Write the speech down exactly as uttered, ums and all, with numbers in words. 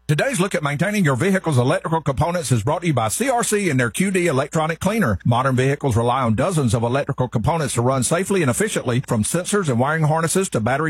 Today's look at maintaining your vehicle's electrical components is brought to you by C R C and their Q D electronic cleaner. Modern vehicles rely on dozens of electrical components to run safely and efficiently, from sensors and wiring harnesses to battery